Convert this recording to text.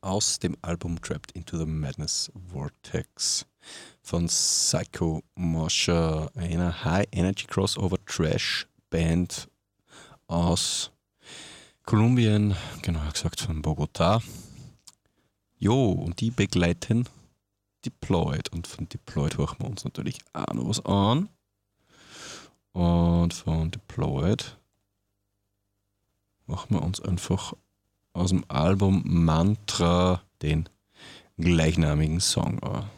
aus dem Album Trapped into the Madness Vortex von Psycho Mosher, einer High-Energy-Crossover-Trash-Band aus Kolumbien, genauer gesagt von Bogotá. Jo, und die begleiten Deployed. Und von Deployed hören wir uns natürlich auch noch was an. Und von Deployed machen wir uns einfach aus dem Album Mantra den gleichnamigen Song an.